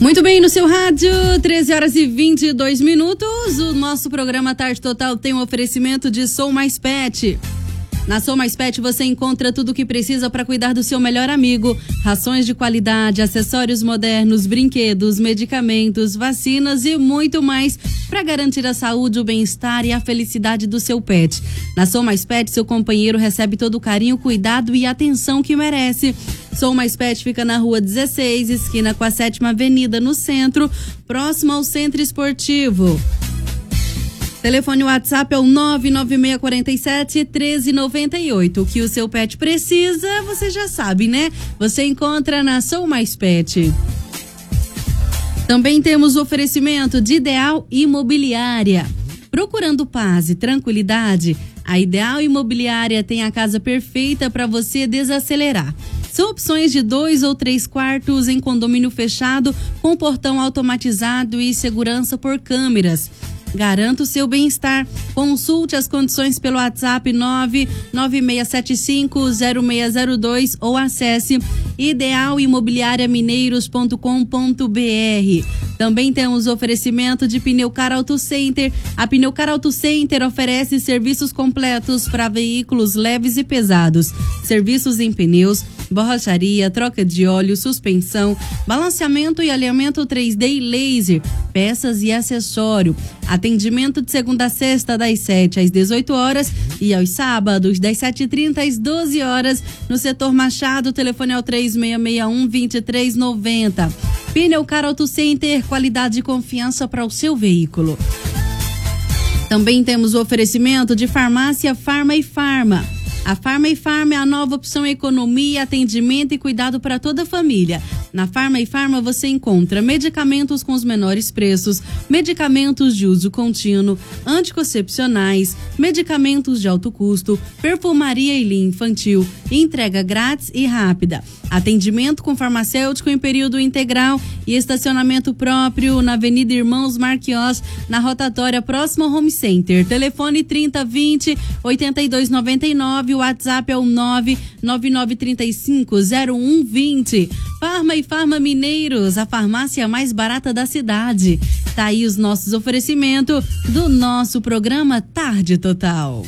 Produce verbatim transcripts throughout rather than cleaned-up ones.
Muito bem, no seu rádio, treze horas e vinte e dois minutos. O nosso programa Tarde Total tem um oferecimento de Sou Mais Pet. Na Sou Mais Pet você encontra tudo o que precisa para cuidar do seu melhor amigo. Rações de qualidade, acessórios modernos, brinquedos, medicamentos, vacinas e muito mais para garantir a saúde, o bem-estar e a felicidade do seu pet. Na Sou Mais Pet, seu companheiro recebe todo o carinho, cuidado e atenção que merece. Sou Mais Pet fica na rua dezesseis, esquina com a sétima avenida, no centro, próximo ao Centro Esportivo. Telefone WhatsApp é o nove nove seis quatro sete, um três nove oito. O que o seu pet precisa, você já sabe, né? Você encontra na Sou Mais Pet. Também temos o oferecimento de Ideal Imobiliária. Procurando paz e tranquilidade, a Ideal Imobiliária tem a casa perfeita para você desacelerar. São opções de dois ou três quartos em condomínio fechado, com portão automatizado e segurança por câmeras. Garanta o seu bem-estar. Consulte as condições pelo WhatsApp nove nove seis sete cinco zero seis zero dois ou acesse ideal imobiliária mineiros ponto com ponto b r. Também temos oferecimento de Pneucar Auto Center. A Pneucar Auto Center oferece serviços completos para veículos leves e pesados. Serviços em pneus, borracharia, troca de óleo, suspensão, balanceamento e alinhamento três D e laser, peças e acessório. Atendimento de segunda a sexta, das sete às dezoito horas e aos sábados, das sete e trinta às doze horas, no setor Machado. O telefone é o três seis seis um, dois três nove zero. Pneucar Auto Center, qualidade e confiança para o seu veículo. Também temos o oferecimento de Farmácia Farma e Farma. A Farma e Farma é a nova opção em economia, atendimento e cuidado para toda a família. Na Farma e Farma você encontra medicamentos com os menores preços, medicamentos de uso contínuo, anticoncepcionais, medicamentos de alto custo, perfumaria e linha infantil, entrega grátis e rápida. Atendimento com farmacêutico em período integral e estacionamento próprio na Avenida Irmãos Marquiós, na rotatória próximo ao Home Center. Telefone trinta vinte, oitenta e dois noventa e nove, o WhatsApp é o nove nove nove três cinco zero um dois zero. Farma e Farma Mineiros, a farmácia mais barata da cidade. Tá aí os nossos oferecimentos do nosso programa Tarde Total.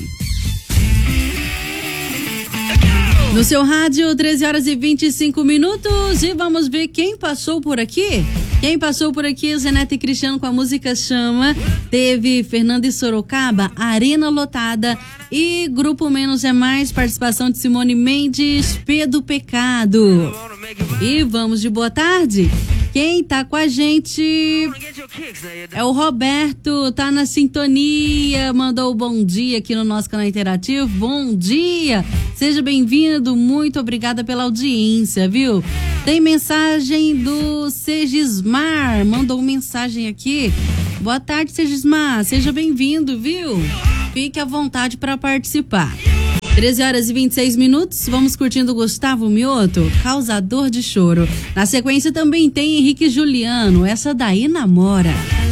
No seu rádio, treze horas e vinte e cinco minutos, e vamos ver quem passou por aqui. Quem passou por aqui, Zenete e Cristiano com a música Chama. Teve Fernanda e Sorocaba, Arena Lotada. E Grupo Menos é Mais, participação de Simone Mendes, P do Pecado. E vamos de boa tarde. Quem tá com a gente é o Roberto, tá na sintonia, mandou um bom dia aqui no nosso canal interativo. Bom dia, seja bem-vindo, muito obrigada pela audiência, viu? Tem mensagem do Segismar, mandou mensagem aqui. Boa tarde, Segismar, seja bem-vindo, viu? Fique à vontade para participar. treze horas e vinte e seis minutos, vamos curtindo Gustavo Mioto, Causador de Choro. Na sequência também tem Henrique Juliano, essa daí namora.